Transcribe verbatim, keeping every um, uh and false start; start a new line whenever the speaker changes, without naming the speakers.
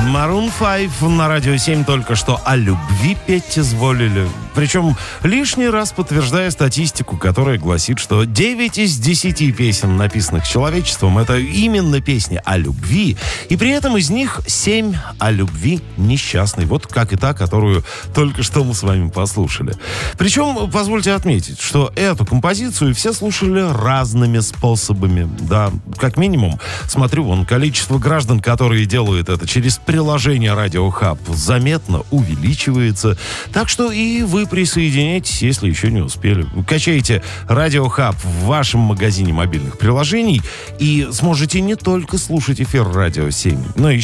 Maroon пять на радио семь только что о любви петь изволили. Причем лишний раз подтверждая статистику, которая гласит, что девять из десяти песен, написанных человечеством, это именно песни о любви. И при этом из них семь о любви несчастной. Вот как и та, которую только что мы с вами послушали. Причем, позвольте отметить, что эту композицию все слушали разными способами. Да, как минимум, смотрю, вон, количество граждан, которые делают это через приложение Radio Hub, заметно увеличивается. Так что и вы присоединяйтесь, если еще не успели. Качайте Radio Hub в вашем магазине мобильных приложений и сможете не только слушать эфир Радио семь, но еще